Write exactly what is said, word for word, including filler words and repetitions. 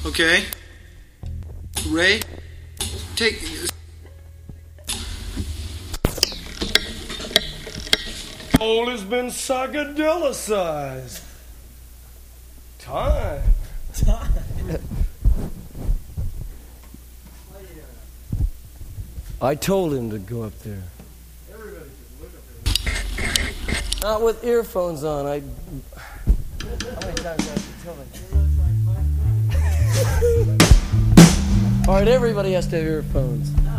Okay. Ray, take... All has been psychedelicized. Time. Time. I told him to go up there. Not with earphones on. I. How many times do I have to tell him? All right, everybody has to have earphones.